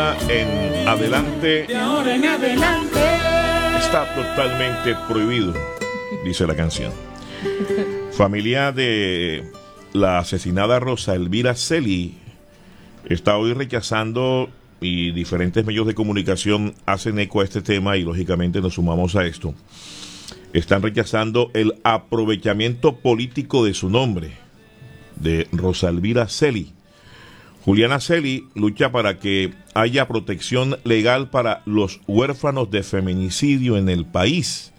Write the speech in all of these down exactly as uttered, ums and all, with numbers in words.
ahora en adelante, De ahora en adelante. está totalmente prohibido, dice la canción. Familia de la asesinada Rosa Elvira Celi está hoy rechazando, y diferentes medios de comunicación hacen eco a este tema y lógicamente nos sumamos a esto. Están rechazando el aprovechamiento político de su nombre, de Rosa Elvira Celi. Juliana Celi lucha para que haya protección legal para los huérfanos de feminicidio en el país.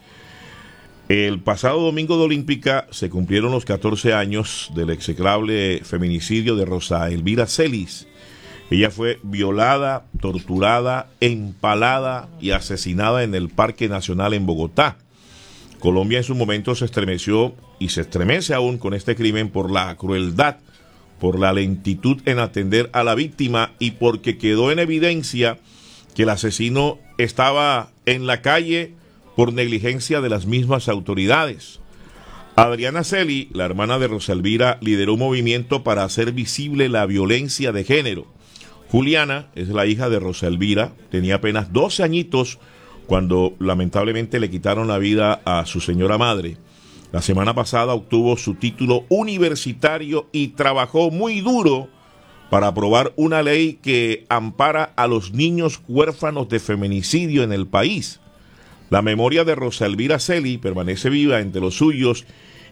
El pasado domingo de Olímpica se cumplieron los catorce años del execrable feminicidio de Rosa Elvira Celis. Ella fue violada, torturada, empalada y asesinada en el Parque Nacional en Bogotá. Colombia en su momento se estremeció y se estremece aún con este crimen por la crueldad, por la lentitud en atender a la víctima y porque quedó en evidencia que el asesino estaba en la calle por negligencia de las mismas autoridades. Adriana Celi, la hermana de Rosa Elvira, lideró un movimiento para hacer visible la violencia de género. Juliana es la hija de Rosa Elvira, tenía apenas doce añitos cuando lamentablemente le quitaron la vida a su señora madre. La semana pasada obtuvo su título universitario y trabajó muy duro para aprobar una ley que ampara a los niños huérfanos de feminicidio en el país. La memoria de Rosa Elvira Celi permanece viva entre los suyos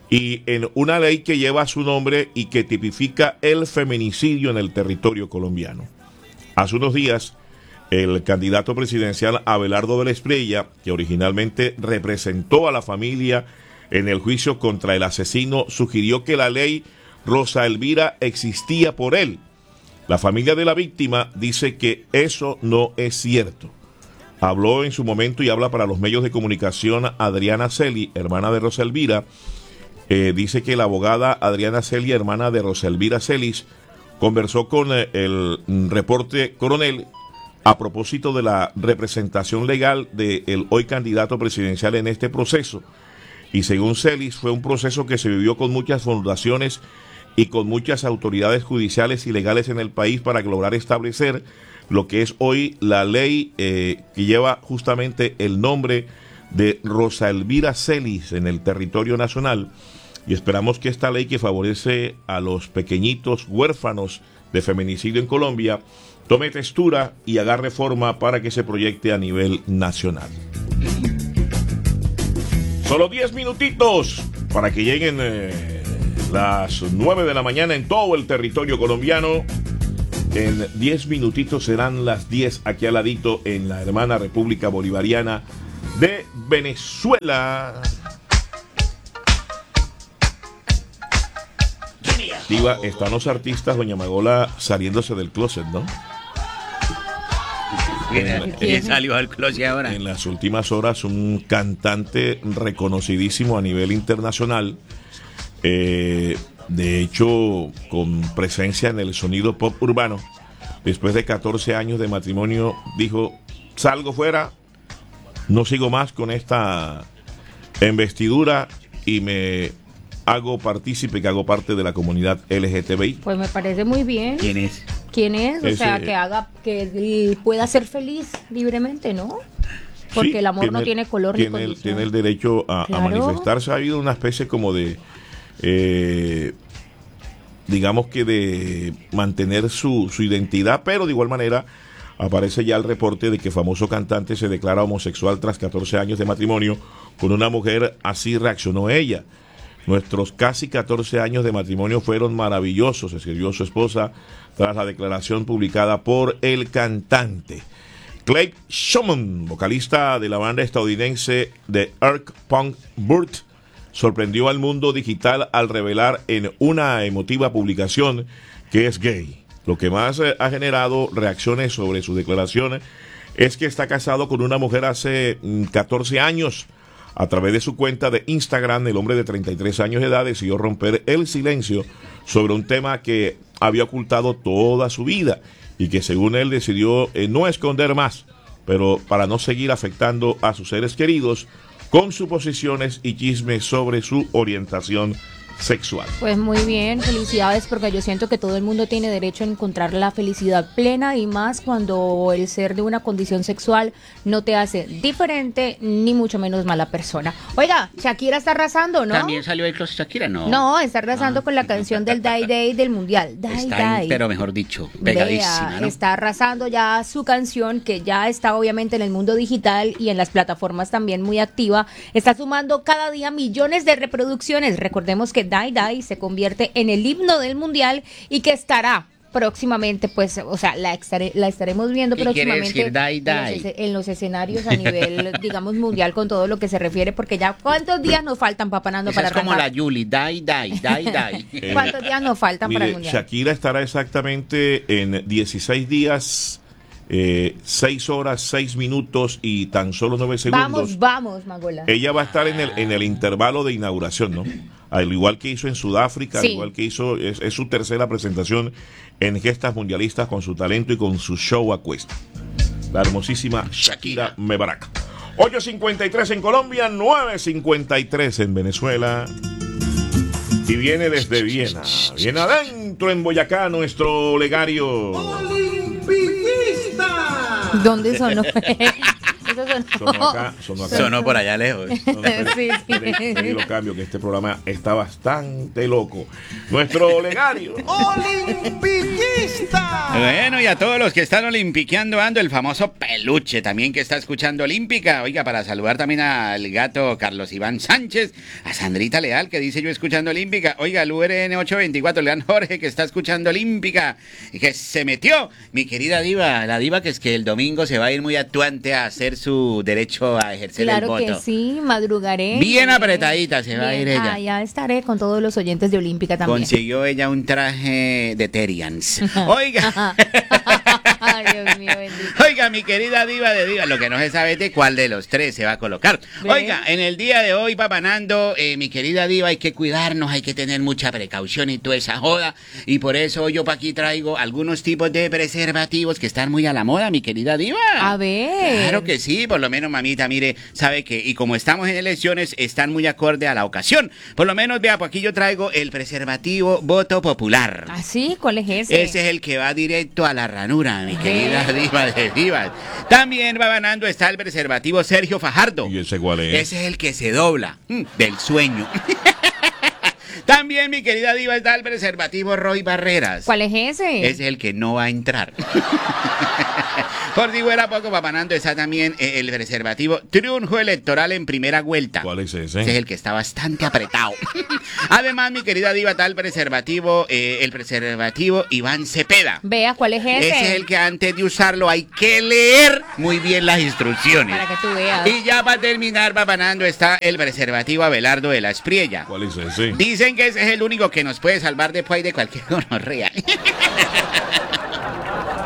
y en una ley que lleva su nombre y que tipifica el feminicidio en el territorio colombiano. Hace unos días, el candidato presidencial Abelardo de la Espriella, que originalmente representó a la familia en el juicio contra el asesino, sugirió que la ley Rosa Elvira existía por él. La familia de la víctima dice que eso no es cierto. Habló en su momento y habla para los medios de comunicación Adriana Celi, hermana de Rosa Elvira. Eh, dice que la abogada Adriana Celi, hermana de Rosa Elvira Celis, conversó con eh, el reporte Coronel a propósito de la representación legal del hoy candidato presidencial en este proceso. Y según Celis, fue un proceso que se vivió con muchas fundaciones y con muchas autoridades judiciales y legales en el país para lograr establecer lo que es hoy la ley eh, que lleva justamente el nombre de Rosa Elvira Celis en el territorio nacional. Y esperamos que esta ley que favorece a los pequeñitos huérfanos de feminicidio en Colombia tome textura y agarre forma para que se proyecte a nivel nacional. Solo diez minutitos para que lleguen eh, las nueve de la mañana en todo el territorio colombiano. En diez minutitos serán las diez aquí al ladito en la hermana República Bolivariana de Venezuela. Diva, están los artistas, doña Magola, saliéndose del closet, ¿no? ¿Quién, ¿Quién salió al closet ahora? En las últimas horas, un cantante reconocidísimo a nivel internacional, eh, de hecho, con presencia en el sonido pop urbano, después de catorce años de matrimonio, dijo, salgo fuera, no sigo más con esta investidura y me hago partícipe, que hago parte de la comunidad L G T B I. Pues me parece muy bien. ¿Quién es? ¿Quién es? O Ese, sea, que haga, que él pueda ser feliz libremente, ¿no? Porque sí, el amor no tiene color tiene ni condición. El, tiene el derecho a, Claro. a manifestarse. Ha habido una especie como de, eh, digamos que de mantener su, su identidad, pero de igual manera aparece ya el reporte de que famoso cantante se declara homosexual tras catorce años de matrimonio con una mujer. Así reaccionó ella. Nuestros casi catorce años de matrimonio fueron maravillosos, escribió su esposa tras la declaración publicada por el cantante. Clay Schumann, vocalista de la banda estadounidense de Ark Punk Burt, sorprendió al mundo digital al revelar en una emotiva publicación que es gay. Lo que más eh, ha generado reacciones sobre su declaración es que está casado con una mujer hace mm, catorce años. A través de su cuenta de Instagram, el hombre de treinta y tres años de edad decidió romper el silencio sobre un tema que había ocultado toda su vida y que según él decidió eh, no esconder más, pero para no seguir afectando a sus seres queridos con suposiciones y chismes sobre su orientación sexual. Pues muy bien, felicidades, porque yo siento que todo el mundo tiene derecho a encontrar la felicidad plena, y más cuando el ser de una condición sexual no te hace diferente ni mucho menos mala persona. Oiga, Shakira está arrasando, ¿no? ¿También salió el closet Shakira? No. No, está arrasando Ah. con la canción del Die Day del Mundial. Die Está, Die. pero mejor dicho, pegadísima, Vea, ¿no? está arrasando ya su canción, que ya está obviamente en el mundo digital y en las plataformas también muy activa. Está sumando cada día millones de reproducciones. Recordemos que Die Die se convierte en el himno del mundial y que estará próximamente, pues, o sea, la, estare- la estaremos viendo ¿Qué quiere próximamente decir Die en los Die? esce- en los escenarios a nivel, digamos, mundial, con todo lo que se refiere, porque ya ¿cuántos días nos faltan, Papanando, Esa para es como la arrancar? Yuli, die, die, die, die. ¿Cuántos días nos faltan para el Mire, mundial? Shakira estará exactamente en dieciséis días, eh, seis horas, seis minutos y tan solo nueve segundos. Vamos, vamos, Magola. Ella va a estar en el, en el intervalo de inauguración, ¿no? Al igual que hizo en Sudáfrica, Sí. al igual que hizo, es, es su tercera presentación en gestas mundialistas con su talento y con su show a cuesta. La hermosísima Shakira Mebarak. ocho cincuenta y tres en Colombia, nueve cincuenta y tres en Venezuela. Y viene desde Viena. Viene adentro en Boyacá nuestro legario. ¿Dónde sonó? Eso sonó. Sonó acá, sonó acá. Sonó por allá lejos. No, no, pero- Sí, sí. pero- pero lo cambio, que este programa está bastante loco. Nuestro legario. Bueno, y a todos los que están olimpiqueando ando, el famoso peluche también que está escuchando Olímpica. Oiga, para saludar también al gato Carlos Iván Sánchez, a Sandrita Leal, que dice yo escuchando Olímpica. Oiga, al U R N ochocientos veinticuatro, Leán Jorge, que está escuchando Olímpica, y que se metió, mi querida diva, la diva que es que el domingo se va a ir muy actuante a hacer su derecho a ejercer Claro el que voto. sí, madrugaré. Bien apretadita se va a ir ella. Ah, ya estaré con todos los oyentes de Olímpica también. Consiguió ella un traje de Terians. Oiga. Ay, Dios mío, bendito. Oiga, mi querida diva de diva, lo que no se sabe es de cuál de los tres se va a colocar. ¿Ve? Oiga, en el día de hoy, Papanando, eh, mi querida diva, hay que cuidarnos, hay que tener mucha precaución y toda esa joda. Y por eso yo pa' aquí traigo algunos tipos de preservativos que están muy a la moda, mi querida diva. A ver. Claro que sí, por lo menos mamita, mire, sabe que, y como estamos en elecciones, están muy acorde a la ocasión. Por lo menos, vea, por aquí yo traigo el preservativo Voto Popular. ¿Ah, sí? ¿Cuál es ese? Ese es el que va directo a la ranura, mi Ve. querida diva de divas. También va ganando está el preservativo Sergio Fajardo. ¿Y ese cuál es? Ese es el que se dobla, mm, del sueño. También, mi querida diva, está el preservativo Roy Barreras. ¿Cuál es ese? Ese es el que no va a entrar. Por si fuera poco, Papanando, está también eh, el preservativo Triunfo Electoral en primera vuelta. ¿Cuál es ese? Ese es el que está bastante apretado. Además, mi querida diva, está el preservativo, eh, el preservativo Iván Cepeda. Vea, ¿cuál es ese? Ese es el que antes de usarlo hay que leer muy bien las instrucciones. Para que tú veas. Y ya para terminar, Papanando, está el preservativo Abelardo de la Espriella. ¿Cuál es ese? Dicen que ese es el único que nos puede salvar después de cualquier gonorrea.